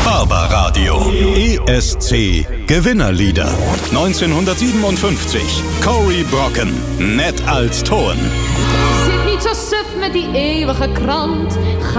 Barbaradio. ESC Gewinnerlieder. 1957. Cory Brocken. Net als Toon. Zit niet zo suf met die eeuwige krant.